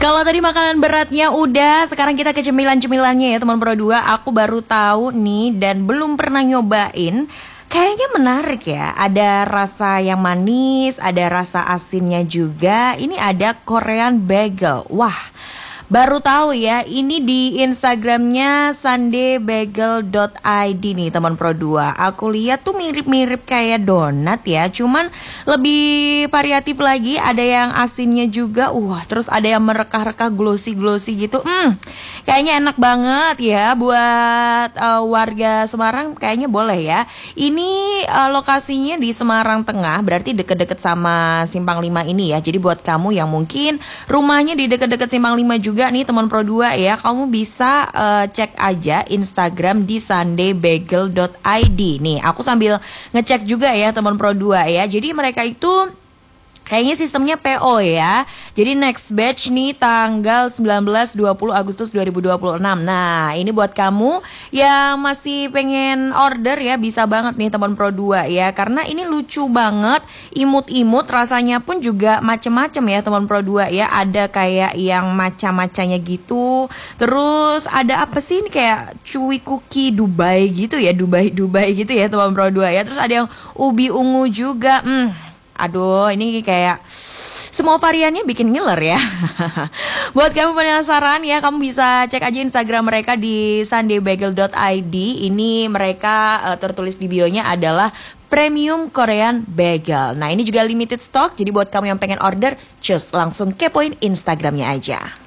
Kalau tadi makanan beratnya udah, sekarang kita ke cemilan-cemilannya ya teman Pro 2. Aku baru tahu nih dan belum pernah nyobain. Kayaknya menarik ya. Ada rasa yang manis, ada rasa asinnya juga. Ini ada Korean bagel. Wah, baru tahu ya, ini di Instagramnya sundaybagel.id nih teman Pro 2. Aku lihat tuh mirip-mirip kayak donat ya, cuman lebih variatif lagi. Ada yang asinnya juga, terus ada yang merekah-rekah glossy-glossy gitu. Kayaknya enak banget ya buat warga Semarang, kayaknya boleh ya. Ini lokasinya di Semarang Tengah, berarti deket-deket sama Simpang 5 ini ya. Jadi buat kamu yang mungkin rumahnya di deket-deket Simpang 5 juga nih teman Pro 2 ya, kamu bisa cek aja Instagram di sundaybagel.id. Nih, aku sambil ngecek juga ya teman Pro 2 ya. Jadi mereka itu kayaknya sistemnya PO ya. Jadi next batch nih tanggal 19-20 Agustus 2026. Nah, ini buat kamu yang masih pengen order ya, bisa banget nih teman Pro 2 ya. Karena ini lucu banget, imut-imut, rasanya pun juga macem-macem ya teman Pro 2 ya. Ada kayak yang maca-macanya gitu. Terus ada apa sih ini, kayak cuy cookie Dubai gitu ya, Dubai gitu ya teman Pro 2 ya. Terus ada yang ubi ungu juga. Aduh, ini kayak semua variannya bikin ngiler ya. Buat kamu penasaran ya, kamu bisa cek aja Instagram mereka di sundaybagel.id. Ini mereka tertulis di bio-nya adalah Premium Korean Bagel. Nah, ini juga limited stock, jadi buat kamu yang pengen order, just langsung kepoin Instagramnya aja.